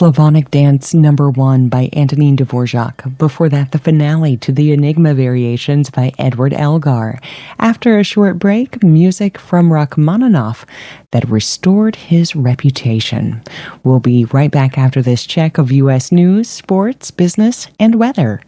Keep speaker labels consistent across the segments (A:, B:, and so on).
A: Slavonic Dance #1 by Antonin Dvorak. Before that, the finale to the Enigma Variations by Edward Elgar. After a short break, music from Rachmaninoff that restored his reputation. We'll be right back after this check of U.S. news, sports, business, and weather.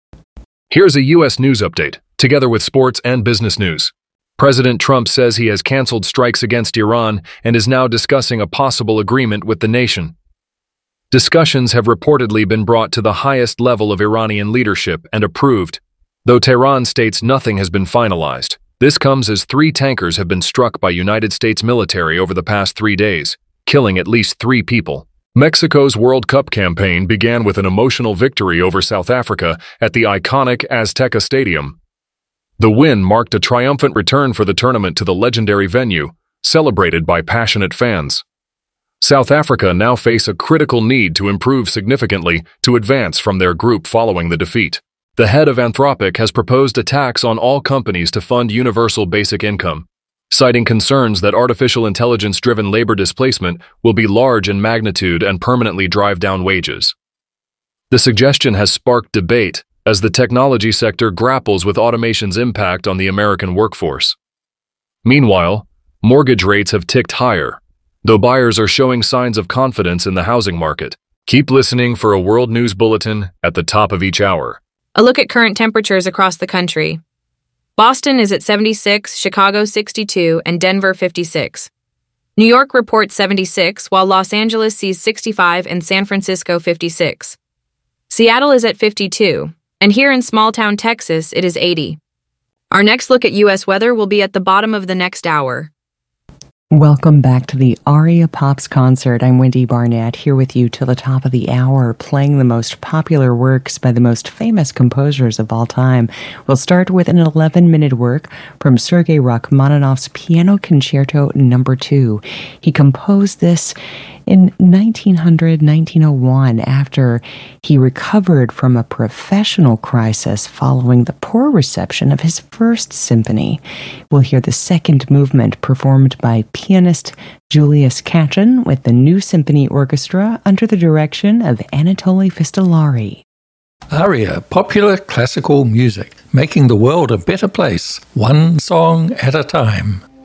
B: Here's a U.S. news update, together with sports and business news. President Trump says he has canceled strikes against Iran and is now discussing a possible agreement with the nation. Discussions have reportedly been brought to the highest level of Iranian leadership and approved, though Tehran states nothing has been finalized. This comes as 3 tankers have been struck by United States military over the past 3 days, killing at least 3 people. Mexico's World Cup campaign began with an emotional victory over South Africa at the iconic Azteca Stadium. The win marked a triumphant return for the tournament to the legendary venue, celebrated by passionate fans. South Africa now face a critical need to improve significantly to advance from their group following the defeat. The head of Anthropic has proposed a tax on all companies to fund universal basic income, citing concerns that artificial intelligence-driven labor displacement will be large in magnitude and permanently drive down wages. The suggestion has sparked debate as the technology sector grapples with automation's impact on the American workforce. Meanwhile, mortgage rates have ticked higher, though buyers are showing signs of confidence in the housing market. Keep listening for a world news bulletin at the top of each hour.
C: A look at current temperatures across the country. Boston is at 76, Chicago 62, and Denver 56. New York reports 76, while Los Angeles sees 65 and San Francisco 56. Seattle is at 52, and here in small-town Texas, it is 80. Our next look at U.S. weather will be at the bottom of the next hour.
A: Welcome back to the Aria Pops concert. I'm Wendy Barnett, here with you till the top of the hour, playing the most popular works by the most famous composers of all time. We'll start with an 11-minute work from Sergei Rachmaninoff's Piano Concerto No. 2. He composed this in 1901 after he recovered from a professional crisis following the poor reception of his first symphony. We'll hear the second movement performed by pianist Julius Katchen with the New Symphony Orchestra under the direction of Anatoly Fistolari.
D: Aria, popular classical music, making the world a better place, one song at a time.